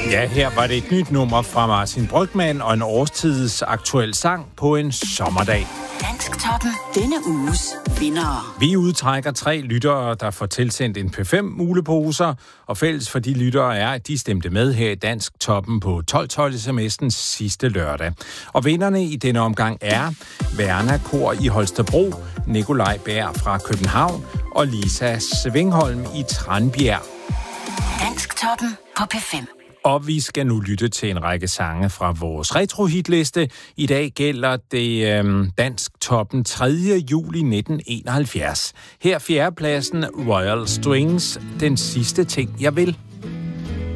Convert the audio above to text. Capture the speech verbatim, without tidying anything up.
Ja, her var det et nyt nummer fra Martin Brygmann og en årstidsaktuel sang på en sommerdag. Dansktoppen. Denne uges vinder. Vi udtrækker tre lyttere, der får tilsendt en P fem muleposer, og fælles for de lyttere er, at de stemte med her i Dansktoppen på tolv tolv sms'ens sidste lørdag. Og vinderne i denne omgang er Verna Kor i Holstebro, Nikolaj Bær fra København og Lisa Svingholm i Tranbjerg. Dansktoppen på P fem. Og vi skal nu lytte til en række sange fra vores retrohitliste. I dag gælder det øh, Dansktoppen tredje juli nitten enoghalvfjerds. Her fjerdepladsen Royal Strings, Den sidste ting jeg vil.